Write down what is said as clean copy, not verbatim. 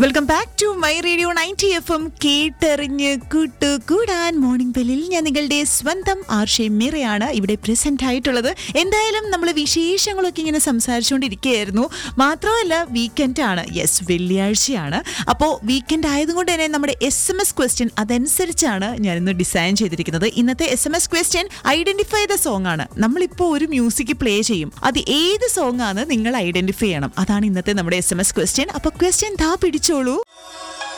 Welcome back to my radio 90 FM. കേട്ടറിഞ്ഞ് കൂടാൻ morning ബെല്ലിൽ ഞാൻ നിങ്ങളുടെ സ്വന്തം ആർഷേ മീറയാണ് ഇവിടെ പ്രസന്റ് ആയിട്ടുള്ളത്. എന്തായാലും നമ്മൾ വിശേഷങ്ങളൊക്കെ ഇങ്ങനെ സംസാരിച്ചുകൊണ്ടിരിക്കുകയായിരുന്നു. മാത്രമല്ല വീക്കെൻഡ് ആണ്, യെസ് വെള്ളിയാഴ്ചയാണ്. അപ്പോൾ വീക്കെൻഡ് ആയതുകൊണ്ട് തന്നെ നമ്മുടെ SMS ക്വസ്റ്റ്യൻ അതനുസരിച്ചാണ് ഞാനിന്ന് ഡിസൈൻ ചെയ്തിരിക്കുന്നത്. ഇന്നത്തെ SMS question identify the song ആണ്. നമ്മളിപ്പോൾ ഒരു മ്യൂസിക് പ്ലേ ചെയ്യും, അത് ഏത് സോങ് ആണ് നിങ്ങൾ ഐഡന്റിഫൈ ചെയ്യണം. അതാണ് ഇന്നത്തെ നമ്മുടെ SMS ക്വസ്റ്റ്യൻ. അപ്പോൾ ക്വസ്റ്റ്യൻ താ പിടിച്ചോളൂ.